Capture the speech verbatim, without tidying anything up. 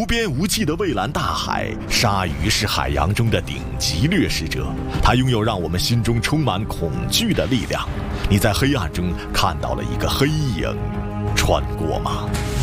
边无际的蔚蓝大海，鲨鱼是海洋中的顶级掠食者，它拥有让我们心中充满恐惧的力量。你在黑暗中看到了一个黑影穿过吗？